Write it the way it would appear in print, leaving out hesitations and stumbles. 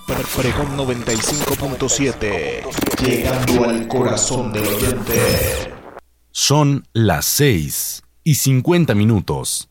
Pregón 95.7, llegando al corazón del oyente. Son las 6:50.